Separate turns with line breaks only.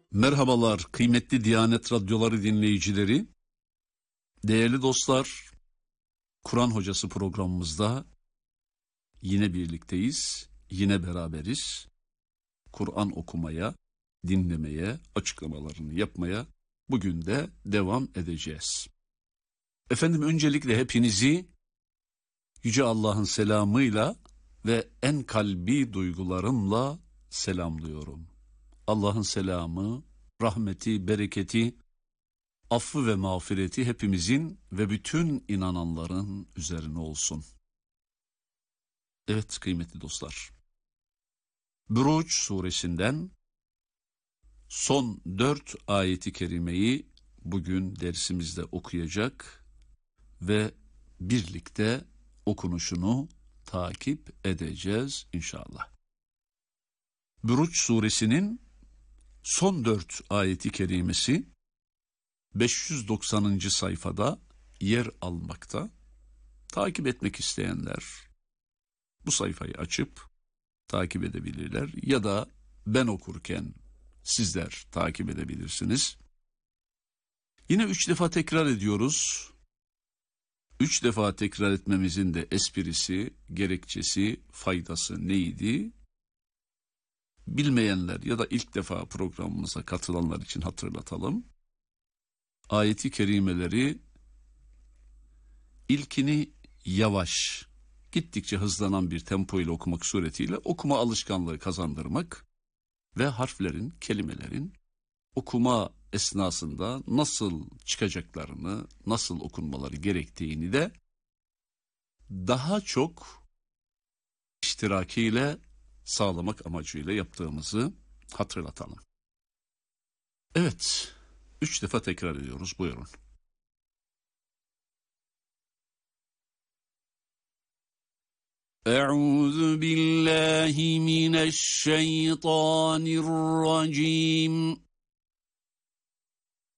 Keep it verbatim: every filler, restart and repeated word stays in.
Merhabalar kıymetli Diyanet Radyoları dinleyicileri, değerli dostlar, Kur'an Hocası programımızda yine birlikteyiz, yine beraberiz. Kur'an okumaya, dinlemeye, açıklamalarını yapmaya bugün de devam edeceğiz. Efendim öncelikle hepinizi Yüce Allah'ın selamıyla ve en kalbi duygularımla selamlıyorum. Allah'ın selamı, rahmeti, bereketi, affı ve mağfireti hepimizin ve bütün inananların üzerine olsun. Evet kıymetli dostlar, Buruç suresinden son dört ayeti kerimeyi bugün dersimizde okuyacak ve birlikte okunuşunu takip edeceğiz inşallah. Buruç suresinin son dört ayeti kerimesi beş yüz doksanıncı sayfada yer almakta. Takip etmek isteyenler bu sayfayı açıp takip edebilirler ya da ben okurken sizler takip edebilirsiniz. Yine üç defa tekrar ediyoruz. Üç defa tekrar etmemizin de esprisi, gerekçesi, faydası neydi? Bilmeyenler ya da ilk defa programımıza katılanlar için hatırlatalım. Ayeti kerimeleri ilkini yavaş, gittikçe hızlanan bir tempo ile okumak suretiyle okuma alışkanlığı kazandırmak ve harflerin, kelimelerin okuma esnasında nasıl çıkacaklarını, nasıl okunmaları gerektiğini de daha çok iştirakiyle sağlamak amacıyla yaptığımızı hatırlatalım. Evet, üç defa tekrar ediyoruz, buyurun. Euzu billahi mineşşeytanirracim.